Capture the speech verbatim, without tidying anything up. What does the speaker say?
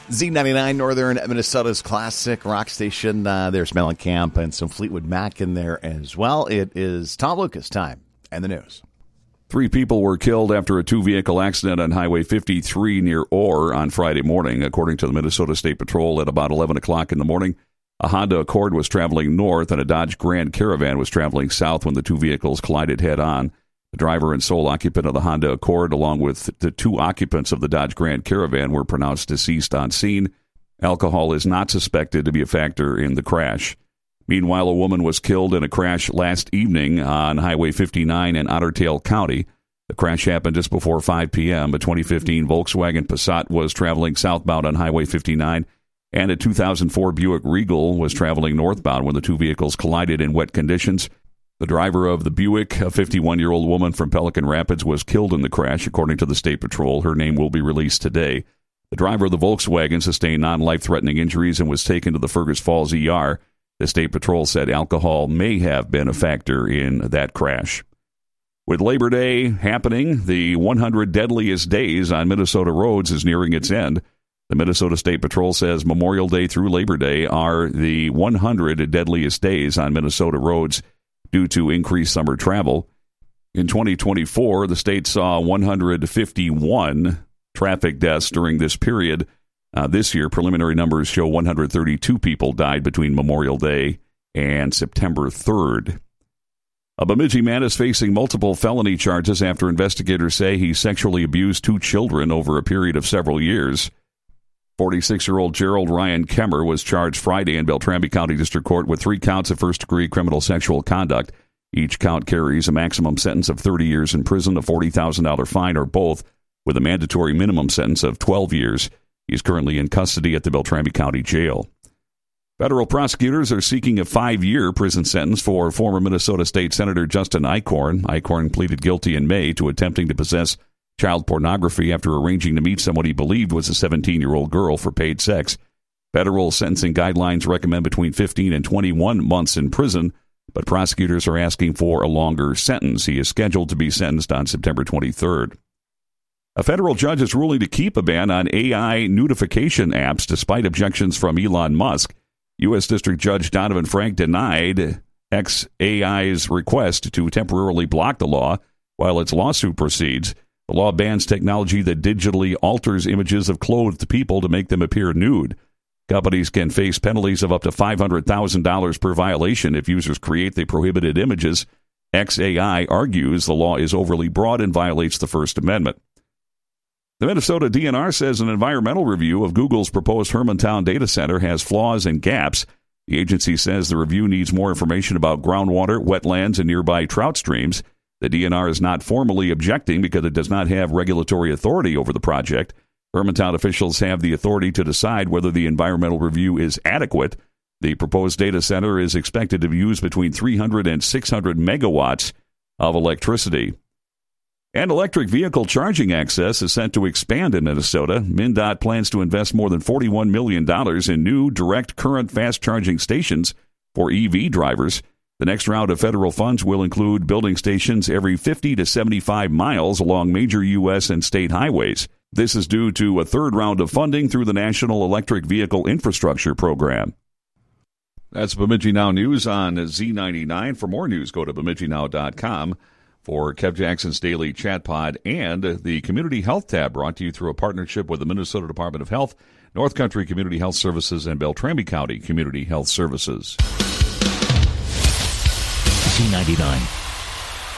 Z ninety-nine, Northern Minnesota's classic rock station. Uh, there's Mellencamp and some Fleetwood Mac in there as well. It is Tom Lucas time and the news. Three people were killed after a two-vehicle accident on Highway fifty-three near Orr on Friday morning, according to the Minnesota State Patrol. At about eleven o'clock in the morning, a Honda Accord was traveling north and a Dodge Grand Caravan was traveling south when the two vehicles collided head-on. The driver and sole occupant of the Honda Accord, along with the two occupants of the Dodge Grand Caravan, were pronounced deceased on scene. Alcohol is not suspected to be a factor in the crash. Meanwhile, a woman was killed in a crash last evening on Highway fifty-nine in Otter Tail County. The crash happened just before five p.m. A twenty fifteen Volkswagen Passat was traveling southbound on Highway fifty-nine, and a two thousand four Buick Regal was traveling northbound when the two vehicles collided in wet conditions. The driver of the Buick, a fifty-one-year-old woman from Pelican Rapids, was killed in the crash, according to the State Patrol. Her name will be released today. The driver of the Volkswagen sustained non-life-threatening injuries and was taken to the Fergus Falls E R. The State Patrol said alcohol may have been a factor in that crash. With Labor Day happening, the one hundred deadliest days on Minnesota roads is nearing its end. The Minnesota State Patrol says Memorial Day through Labor Day are the one hundred deadliest days on Minnesota roads due to increased summer travel. In twenty twenty-four, the state saw one hundred fifty-one traffic deaths during this period. Uh, this year, preliminary numbers show one hundred thirty-two people died between Memorial Day and September third. A Bemidji man is facing multiple felony charges after investigators say he sexually abused two children over a period of several years. forty-six-year-old Gerald Ryan Kemmer was charged Friday in Beltrami County District Court with three counts of first-degree criminal sexual conduct. Each count carries a maximum sentence of thirty years in prison, a forty thousand dollars fine, or both, with a mandatory minimum sentence of twelve years. He's currently in custody at the Beltrami County Jail. Federal prosecutors are seeking a five-year prison sentence for former Minnesota State Senator Justin Eichhorn. Eichhorn pleaded guilty in May to attempting to possess child pornography after arranging to meet someone he believed was a seventeen-year-old girl for paid sex. Federal sentencing guidelines recommend between fifteen and twenty-one months in prison, but prosecutors are asking for a longer sentence. He is scheduled to be sentenced on September twenty-third. A federal judge is ruling to keep a ban on A I notification apps despite objections from Elon Musk. U S. District Judge Donovan Frank denied X A I's request to temporarily block the law while its lawsuit proceeds. The law bans technology that digitally alters images of clothed people to make them appear nude. Companies can face penalties of up to five hundred thousand dollars per violation if users create the prohibited images. X A I argues the law is overly broad and violates the First Amendment. The Minnesota D N R says an environmental review of Google's proposed Hermantown data center has flaws and gaps. The agency says the review needs more information about groundwater, wetlands, and nearby trout streams. The D N R is not formally objecting because it does not have regulatory authority over the project. Hermantown officials have the authority to decide whether the environmental review is adequate. The proposed data center is expected to use between three hundred and six hundred megawatts of electricity. And electric vehicle charging access is set to expand in Minnesota. MnDOT plans to invest more than forty-one million dollars in new direct current fast charging stations for E V drivers. The next round of federal funds will include building stations every fifty to seventy-five miles along major U S and state highways. This is due to a third round of funding through the National Electric Vehicle Infrastructure Program. That's Bemidji Now News on Z ninety-nine. For more news, go to bemidji now dot com. For Kev Jackson's Daily Chat Pod and the Community Health Tab, brought to you through a partnership with the Minnesota Department of Health, North Country Community Health Services, and Beltrami County Community Health Services. Z ninety-nine.